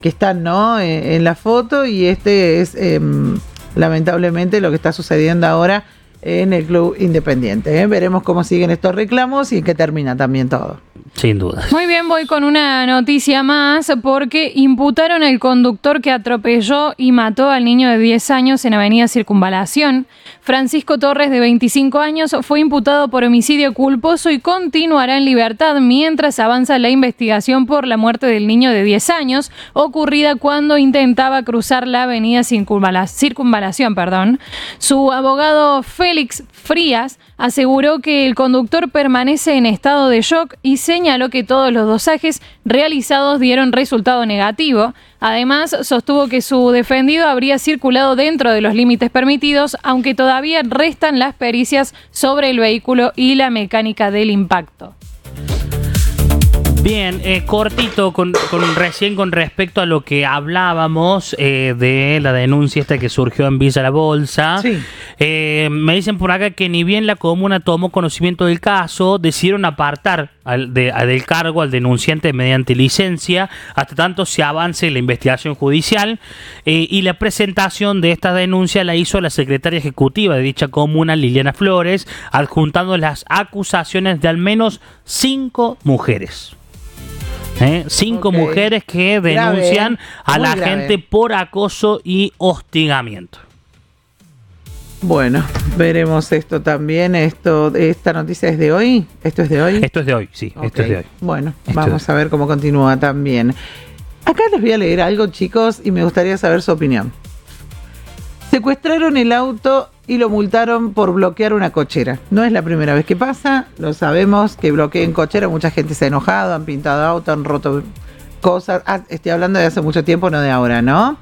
que están, ¿no? En la foto, y este es lamentablemente lo que está sucediendo ahora en el Club Independiente. Veremos cómo siguen estos reclamos y en qué termina también todo. Sin duda. Muy bien, voy con una noticia más, porque imputaron al conductor que atropelló y mató al niño de 10 años en Avenida Circunvalación. Francisco Torres, de 25 años, fue imputado por homicidio culposo y continuará en libertad mientras avanza la investigación por la muerte del niño de 10 años, ocurrida cuando intentaba cruzar la Avenida Circunvalación. Su abogado Félix Frías aseguró que el conductor permanece en estado de shock y señaló que todos los dosajes realizados dieron resultado negativo. Además, sostuvo que su defendido habría circulado dentro de los límites permitidos, aunque todavía restan las pericias sobre el vehículo y la mecánica del impacto. Bien, cortito recién con respecto a lo que hablábamos de la denuncia esta que surgió en Villa La Bolsa. Sí. Me dicen por acá que ni bien la comuna tomó conocimiento del caso, decidieron apartar del cargo al denunciante mediante licencia hasta tanto se avance la investigación judicial, y la presentación de esta denuncia la hizo la secretaria ejecutiva de dicha comuna, Liliana Flores, adjuntando las acusaciones de al menos 5 mujeres. 5 mujeres que denuncian a la gente por acoso y hostigamiento. Bueno, veremos esto también. ¿Esta noticia es de hoy? ¿Esto es de hoy? Esto es de hoy, sí. Okay. Esto es de hoy. Bueno, vamos a ver cómo continúa también. Acá les voy a leer algo, chicos, y me gustaría saber su opinión. Secuestraron el auto y lo multaron por bloquear una cochera. No es la primera vez que pasa, lo sabemos, que bloqueen cochera, mucha gente se ha enojado, han pintado auto, han roto cosas. Estoy hablando de hace mucho tiempo, no de ahora, ¿no?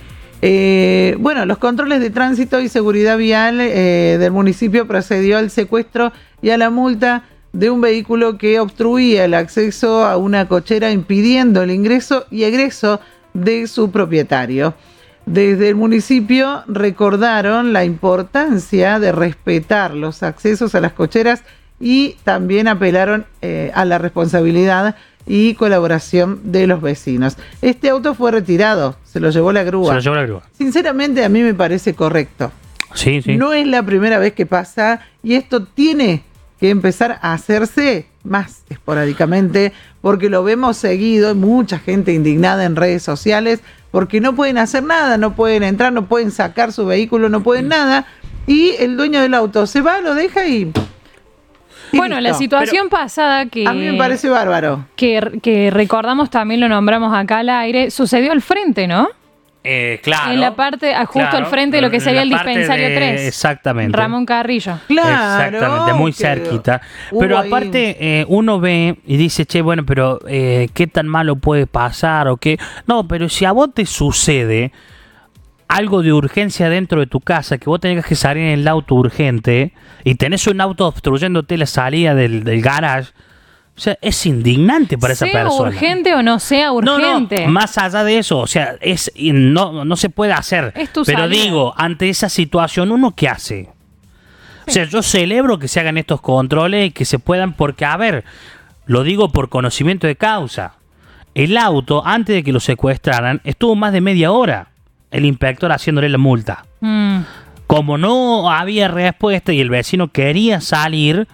Bueno, los controles de tránsito y seguridad vial del municipio procedió al secuestro y a la multa de un vehículo que obstruía el acceso a una cochera, impidiendo el ingreso y egreso de su propietario. Desde el municipio recordaron la importancia de respetar los accesos a las cocheras y también apelaron a la responsabilidad y colaboración de los vecinos. Este auto fue retirado, se lo llevó la grúa. Sinceramente, a mí me parece correcto. Sí. No es la primera vez que pasa y esto tiene que empezar a hacerse más esporádicamente, porque lo vemos seguido, mucha gente indignada en redes sociales, porque no pueden hacer nada, no pueden entrar, no pueden sacar su vehículo, no pueden nada, y el dueño del auto se va, lo deja y bueno, listo. La situación pasada que a mí me parece bárbaro. Que recordamos, también lo nombramos acá al aire, sucedió al frente, ¿no? Claro. En la parte, justo al frente de lo que sería el dispensario 3. Exactamente. Ramón Carrillo. Claro. Exactamente, muy cerquita. Pero aparte, uno ve y dice, che, bueno, pero ¿qué tan malo puede pasar? ¿O qué? No, pero si a vos te sucede algo de urgencia dentro de tu casa, que vos tenés que salir en el auto urgente y tenés un auto obstruyéndote la salida del garage, o sea, es indignante para esa persona. Sea urgente o no sea urgente. No, más allá de eso, o sea, no se puede hacer. Es tu pero salida. digo, ante esa situación, ¿uno qué hace? Sí. O sea, yo celebro que se hagan estos controles y que se puedan, porque, a ver, lo digo por conocimiento de causa. El auto, antes de que lo secuestraran, estuvo más de media hora el inspector haciéndole la multa. Como no había respuesta y el vecino quería salir,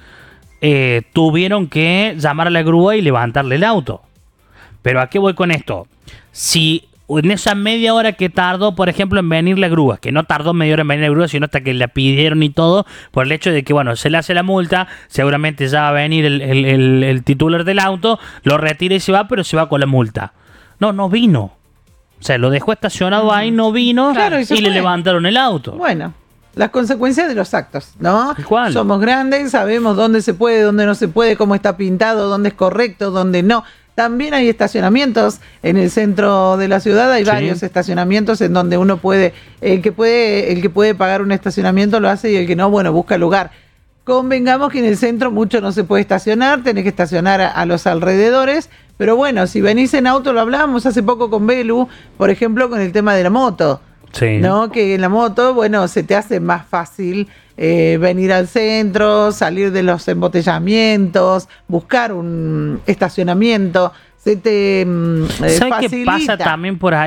tuvieron que llamar a la grúa y levantarle el auto. Pero ¿a qué voy con esto? Si en esa media hora que tardó, por ejemplo, en venir la grúa, que no tardó media hora en venir la grúa, sino hasta que la pidieron y todo, por el hecho de que, bueno, se le hace la multa, seguramente ya va a venir el titular del auto, lo retira y se va, pero se va con la multa. No vino. O sea, lo dejó estacionado ahí, no vino, claro, y le levantaron el auto. Bueno, las consecuencias de los actos, ¿no? ¿Cuál? Somos grandes, sabemos dónde se puede, dónde no se puede, cómo está pintado, dónde es correcto, dónde no. También hay estacionamientos en el centro de la ciudad, hay varios estacionamientos en donde uno puede, el que puede pagar un estacionamiento lo hace y el que no, bueno, busca lugar. Convengamos que en el centro mucho no se puede estacionar, tenés que estacionar a los alrededores, pero bueno, si venís en auto, lo hablábamos hace poco con Belu, por ejemplo, con el tema de la moto. Sí. ¿No? Que en la moto, bueno, se te hace más fácil venir al centro, salir de los embotellamientos, buscar un estacionamiento. se te ¿Sabes qué facilita. pasa también por ahí?